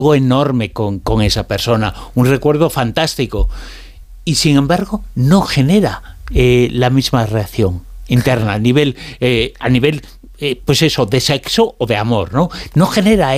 algo enorme con esa persona, un recuerdo fantástico, y sin embargo no genera la misma reacción interna a nivel pues eso, de sexo o de amor, ¿no? No genera